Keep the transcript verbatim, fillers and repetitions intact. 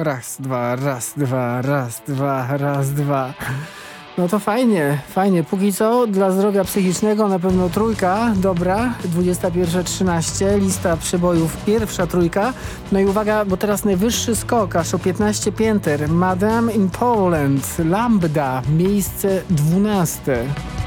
Raz, dwa, raz, dwa, raz, dwa, raz, dwa. No to fajnie, fajnie. Póki co dla zdrowia psychicznego na pewno trójka, dobra, dwudziesta pierwsza trzynaście, lista przebojów, pierwsza trójka. No i uwaga, bo teraz najwyższy skok, aż o piętnaście pięter. Madame in Poland, Lambda, miejsce dwunaste.